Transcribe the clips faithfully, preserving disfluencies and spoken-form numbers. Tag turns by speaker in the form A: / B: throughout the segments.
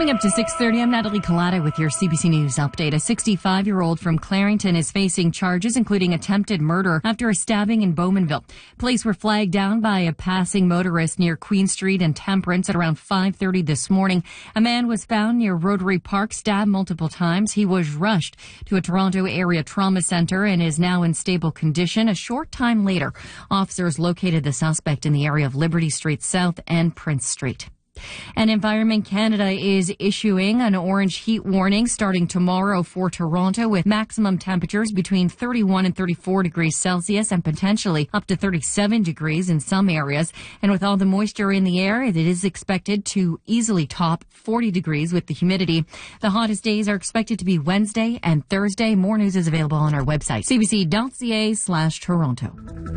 A: Coming up to six thirty, I'm Natalie Collada with your C B C News update. A sixty-five-year-old from Clarington is facing charges including attempted murder after a stabbing in Bowmanville. Police were flagged down by a passing motorist near Queen Street and Temperance at around five thirty this morning. A man was found near Rotary Park, stabbed multiple times. He was rushed to a Toronto area trauma centre and is now in stable condition. A short time later, officers located the suspect in the area of Liberty Street South and Prince Street. And Environment Canada is issuing an orange heat warning starting tomorrow for Toronto, with maximum temperatures between thirty-one and thirty-four degrees Celsius and potentially up to thirty-seven degrees in some areas. And with all the moisture in the air, it is expected to easily top forty degrees with the humidity. The hottest days are expected to be Wednesday and Thursday. More news is available on our website, c b c dot c a slash Toronto.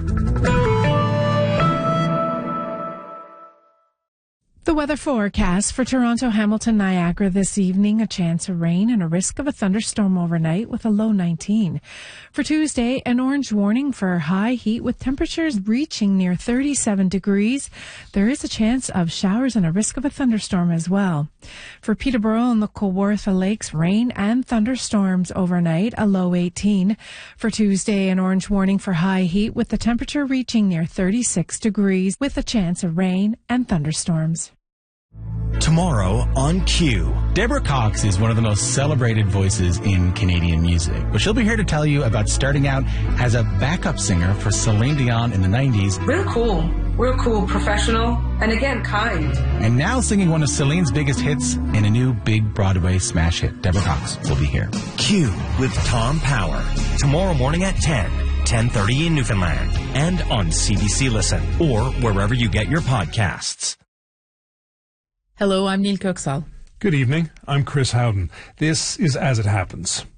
B: The weather forecast for Toronto, Hamilton, Niagara this evening: a chance of rain and a risk of a thunderstorm overnight with a low nineteen. For Tuesday, an orange warning for high heat with temperatures reaching near thirty-seven degrees. There is a chance of showers and a risk of a thunderstorm as well. For Peterborough and the Kawartha Lakes, rain and thunderstorms overnight, a low eighteen. For Tuesday, an orange warning for high heat with the temperature reaching near thirty-six degrees with a chance of rain and thunderstorms.
C: Tomorrow on Q.
D: Deborah Cox is one of the most celebrated voices in Canadian music, but she'll be here to tell you about starting out as a backup singer for Celine Dion in the nineties.
E: Real cool, real cool, professional, and again, kind.
D: And now singing one of Celine's biggest hits in a new big Broadway smash hit. Deborah Cox will be here.
C: Q with Tom Power. Tomorrow morning at ten, ten thirty in Newfoundland, and on C B C Listen, or wherever you get your podcasts.
F: Hello, I'm Neil Coxall.
G: Good evening. I'm Chris Howden. This is As It Happens.